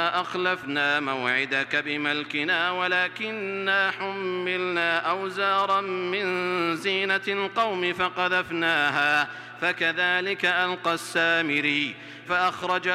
ما أخلفنا موعدك بملكنا ولكننا حملنا أوزارا من زينة القوم فقذفناها فكذلك ألقى السامري فأخرج